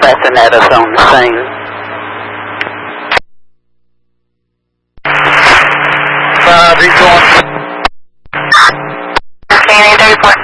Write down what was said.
dispatching at us on the scene. 5, he's going. 15, 34.